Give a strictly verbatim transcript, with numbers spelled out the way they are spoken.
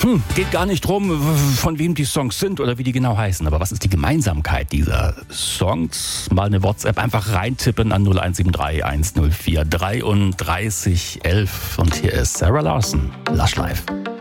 Hm, geht gar nicht drum, von wem die Songs sind oder wie die genau heißen. Aber was ist die Gemeinsamkeit dieser Songs? Mal eine WhatsApp einfach reintippen an null eins sieben drei eins null vier dreiunddreißig elf. Und hier ist Sarah Larson, Lush Life.